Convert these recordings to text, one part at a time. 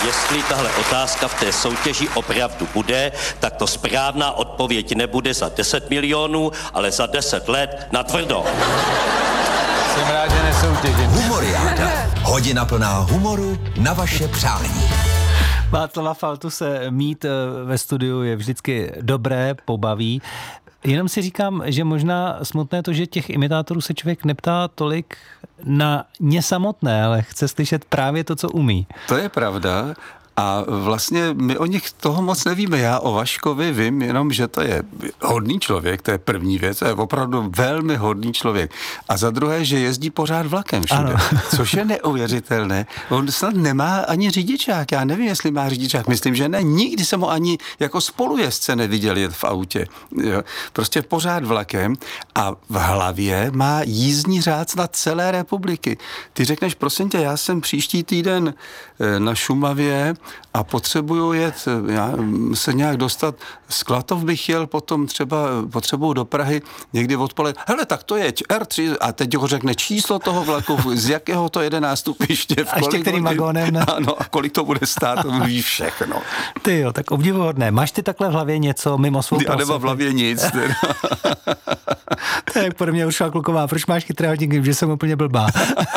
Jestli tahle otázka v té soutěži opravdu bude, tak to správná odpověď nebude za 10 milionů, ale za 10 let na tvrdo. Jsem rád, že nesoutěžím. Humoriáda. Hodina plná humoru na vaše přání. Václava Faltuse mít ve studiu je vždycky dobré, pobaví. Jenom si říkám, že možná smutné to, že těch imitátorů se člověk neptá tolik na ně samotné, ale chce slyšet právě to, co umí. To je pravda. A vlastně my o nich toho moc nevíme. Já o Vaškovi vím jenom, že to je hodný člověk, to je první věc, to je opravdu velmi hodný člověk. A za druhé, že jezdí pořád vlakem všude, ano. Což je neuvěřitelné. On snad nemá ani řidičák, já nevím, jestli má řidičák, myslím, že ne. Nikdy jsem ho ani jako spolujezdce neviděl jet v autě. Jo. Prostě pořád vlakem a v hlavě má jízdní řád na celé republiky. Ty řekneš, prosím tě, já jsem příští týden na Šumavě a potřebuju jet, já se nějak dostat, z Klatov bych jel, potom třeba potřebuju do Prahy někdy odpoledne. Hele, tak to je R3 a teď ho řekne číslo toho vlaku, z jakého to jede nástupiště. A ještě kterým vagónem, ne? Ano, a kolik to bude stát, to ví všechno. Ty jo, tak obdivuhodné. Máš ty takhle v hlavě něco mimo svou Já nemám v hlavě nic. To je jak podobně Uršula Kluková, proč máš chytré hodinky, že jsem úplně blbá.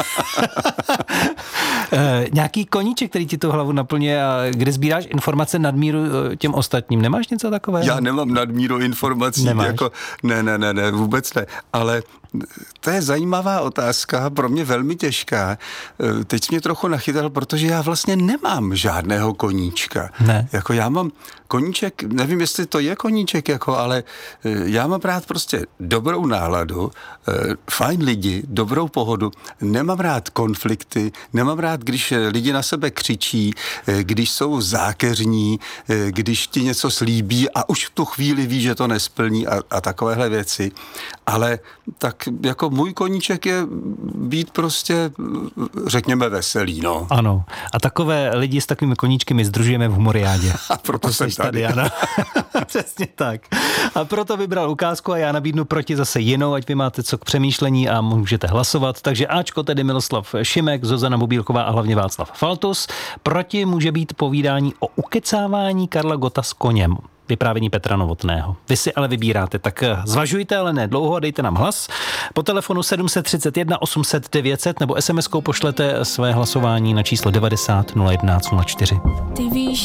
Nějaký koníček, který ti tu hlavu naplňuje a kde sbíráš informace nadmíru těm ostatním. Nemáš něco takového? Já nemám nadmíru informací. Jako, ne, vůbec ne. Ale to je zajímavá otázka, pro mě velmi těžká. Teď jsi mě trochu nachytal, protože já vlastně nemám žádného koníčka. Ne. Jako já mám koníček, nevím, jestli to je koníček, jako, ale já mám rád prostě dobrou náladu, fajn lidi, dobrou pohodu, nemám rád konflikty, nemám rád, když lidi na sebe křičí, když jsou zákeřní, když ti něco slíbí a už v tu chvíli ví, že to nesplní a takovéhle věci. Ale tak jako můj koníček je být prostě, řekněme, veselý, no. Ano. A takové lidi s takovými koníčky my sdružujeme v Humoriádě. A proto jsem tady. Ano. Přesně tak. A proto vybral ukázku a já nabídnu proti zase jinou, ať vy máte co k přemýšlení a můžete hlasovat. Takže Ačko tedy Miloslav Šimek, Zuzana Bobílková a hlavně Václav Faltus. Proti může být povídání o ukecávání Karla Gotta s koněm. Vyprávění Petra Novotného. Vy si ale vybíráte, tak zvažujte, ale ne dlouho a dejte nám hlas. Po telefonu 731 800 900 nebo SMS-kou pošlete své hlasování na číslo 90 011 04. Ty víš,